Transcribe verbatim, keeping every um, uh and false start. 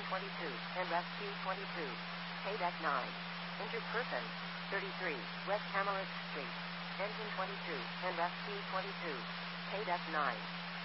twenty-two, and Rescue twenty-two. Paid at nine. Injured person, thirty-three, West Hammerich Street. Engine twenty-two, and Rescue twenty-two. Paid at nine.